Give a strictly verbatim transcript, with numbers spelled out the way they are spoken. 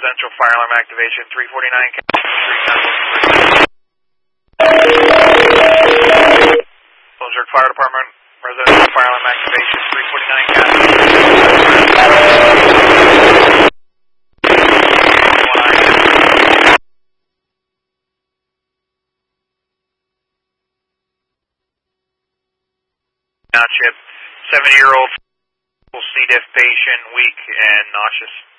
residential fire alarm activation, three forty-nine Cat. Ozark Fire Department, residential fire alarm activation, three forty-nine Cat. Township, seventy-year-old C. diff patient, weak and nauseous.